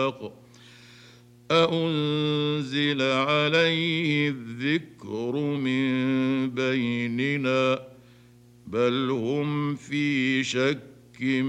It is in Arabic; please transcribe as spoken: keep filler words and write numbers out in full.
أأنزل عليه الذكر من بيننا بل هم في شك